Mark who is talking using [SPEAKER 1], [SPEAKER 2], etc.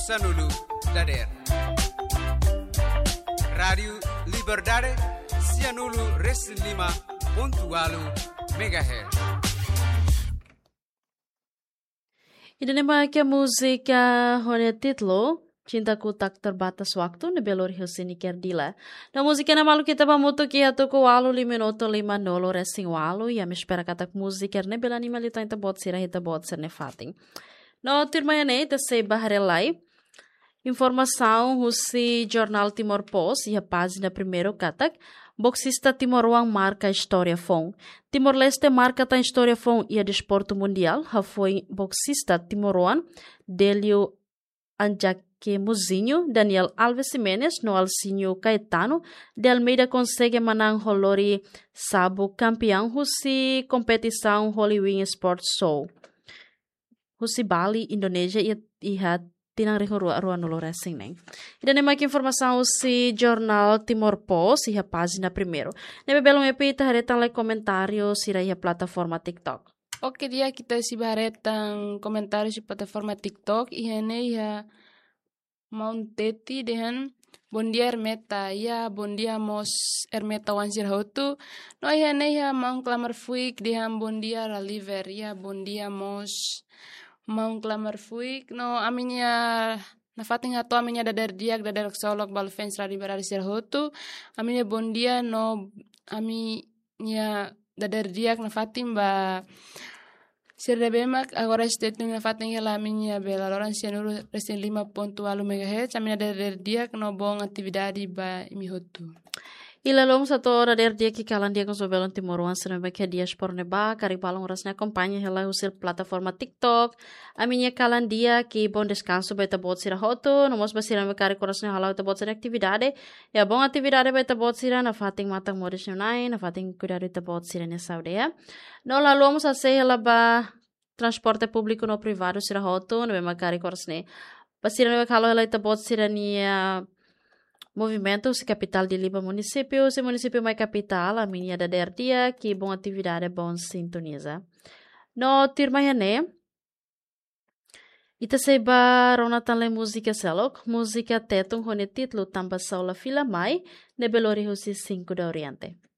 [SPEAKER 1] Sanulu Dader Radio Liberdade Sianulu Resin 5.8 MHz.
[SPEAKER 2] Idanema que a música olha título Cintaku Tak Terbatas Waktu na Belo Horizonte Kerdila. Na música na malu kita pamuto que ato ko alu 5 resing walu e a me espera kata música na bela animalita ita bot sira ita bot ser ne fating. No tirmaiane ita se baharelai informação husi Jornal Timor Post e a página primeiro katak boxista timoruang marca história fong. Timor-Leste marca ta história fong e a desporto mundial ha foi boxista timoruan Delio Anjaque Muzinho, Daniel Alves Jimenez, no Alcinho Caetano, de Almeida consegue manang holori sabo campeão husi competição Hollywood Sports Show. Husi Bali, Indonésia e hat tinang rua no racing neng. Ida nem mais informação si Jornal Timor Post e a página primeiro. Nebe belum epi taharetan like comentário si a plataforma TikTok.
[SPEAKER 3] Oke dia kita si baharetan comentário si plataforma TikTok ihane ya Mounteti dengan bondia Ermeta ya bondia mos Ermeta wansir hotu no ihane ya Mount Clamar Fuik dengan bondia Raliver ya bondia mos Mount Clamar Fuik no aminya na fating hato aminya dadar diak dadar solok bal fans radi berari sir hotu aminya bondia no aminya dadar diak na fatim ba sir bemak agora state na fating la aminya bela loran sianuru resin 5.8 MHz aminya dadar diak no bong atividade ba imi hotu.
[SPEAKER 2] Ilalong sa to radar dia que kalan dia com sobelon timoruan se não que dias por neba cari balong ras na acompanha ela usir plataforma TikTok a minha kalan dia que bom descanso beta bot sira hoto no mos basira me cari coração hala beta bot sira atividade e a bom atividade beta bot sira na fating matang modis nai na fating cuidar beta bot sira ne saudea no la lomos a se ela ba transporte público no privado sira hoto no me cari coração basira no hala ela beta bot sira nia movimento se capital de Liba município, se município mais capital, a minha da dia que bom atividade bom sintoniza. No tirmaiane, ita seba ronatan le música selok, música tetung hone título tamba saula fila mai, ne Belo Horizonte 5 da Oriente.